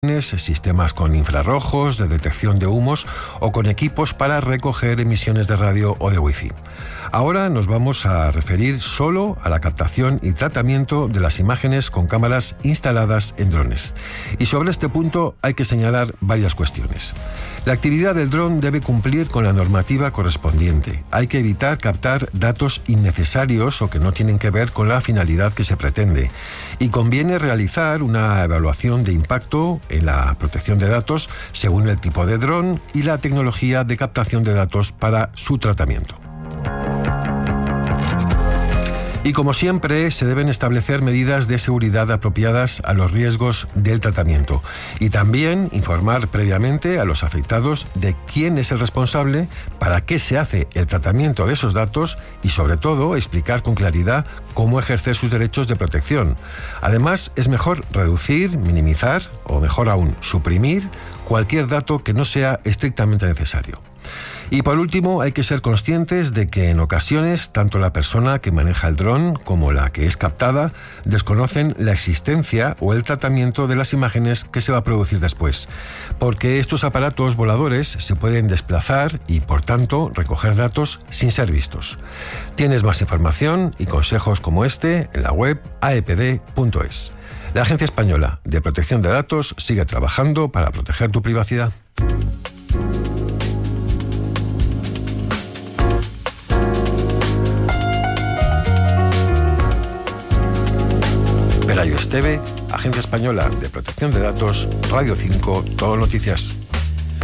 sistemas con infrarrojos, de detección de humos o con equipos para recoger emisiones de radio o de wifi. Ahora nos vamos a referir solo a la captación y tratamiento de las imágenes con cámaras instaladas en drones. Y sobre este punto hay que señalar varias cuestiones. La actividad del dron debe cumplir con la normativa correspondiente. Hay que evitar captar datos innecesarios o que no tienen que ver con la finalidad que se pretende. Y conviene realizar una evaluación de impacto en la protección de datos según el tipo de dron y la tecnología de captación de datos para su tratamiento. Y como siempre, se deben establecer medidas de seguridad apropiadas a los riesgos del tratamiento y también informar previamente a los afectados de quién es el responsable, para qué se hace el tratamiento de esos datos y, sobre todo, explicar con claridad cómo ejercer sus derechos de protección. Además, es mejor reducir, minimizar o, mejor aún, suprimir cualquier dato que no sea estrictamente necesario. Y por último, hay que ser conscientes de que en ocasiones tanto la persona que maneja el dron como la que es captada desconocen la existencia o el tratamiento de las imágenes que se va a producir después, porque estos aparatos voladores se pueden desplazar y, por tanto, recoger datos sin ser vistos. Tienes más información y consejos como este en la web aepd.es. La Agencia Española de Protección de Datos sigue trabajando para proteger tu privacidad. Pelayo Esteve, Agencia Española de Protección de Datos, Radio 5, Todo Noticias.